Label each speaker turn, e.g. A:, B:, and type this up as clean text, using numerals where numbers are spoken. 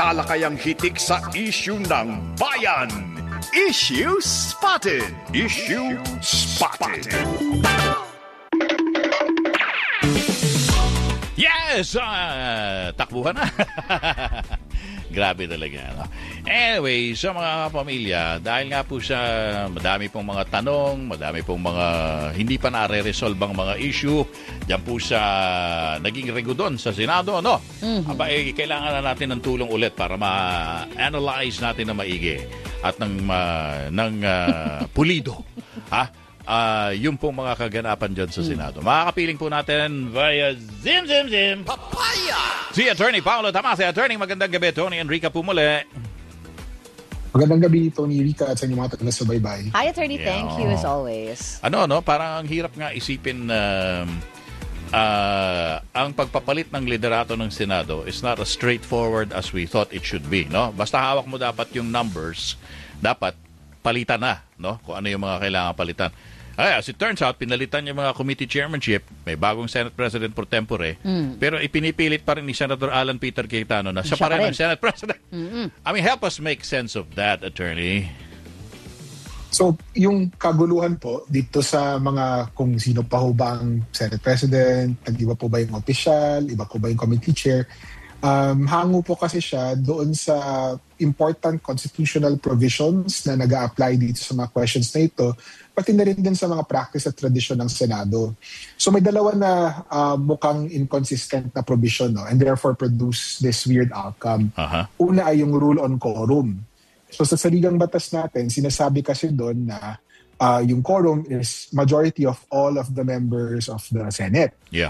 A: Talakayang hitik sa issue ng bayan. Issue Spotted. Issue Spotted.
B: Yes! Takbuhan na. Grabe talaga. No? Anyway, sa mga pamilya, dahil nga po sa madami pong mga tanong, madami pong mga hindi pa nare-resolve ang mga issue, dyan po sa naging regudon sa Senado, no? Aba, kailangan na natin ng tulong ulit para ma-analyze natin na maigi at ng pulido. Ha? Yung pong mga kaganapan dyan sa Senado. Makakapiling po natin via Zim Papaya! Si Attorney Paolo Tamase. Attorney, magandang gabi. Tony Enrica po muli.
C: Magandang gabi, Tony, Rica, at sa inyong mga taga-subaybay.
D: Hi, Attorney. Thank you as always.
B: Parang ang hirap nga isipin na ang pagpapalit ng liderato ng Senado is not as straightforward as we thought it should be, no? Basta hawak mo dapat yung numbers, dapat palitan na, no? Kung ano yung mga kailangan palitan. As it turns out, pinalitan yung mga committee chairmanship, may bagong Senate President pro tempore, pero ipinipilit pa rin ni Senator Alan Peter Cayetano na siya pa rin ang Senate President. I mean, help us make sense of that, Attorney.
C: So, yung kaguluhan po dito sa mga kung sino pa ho ba ang Senate President, iba po ba yung official, iba po ba yung committee chair, hango po kasi siya doon sa important constitutional provisions na nag-a-apply dito sa mga questions na ito, pati na rin din sa mga practice at tradisyon ng Senado. So may dalawa na mukhang inconsistent na provision, no? And therefore produce this weird outcome. Una ay yung rule on quorum. So sa saligang batas natin, sinasabi kasi doon na yung quorum is majority of all of the members of the Senate.
B: Yeah.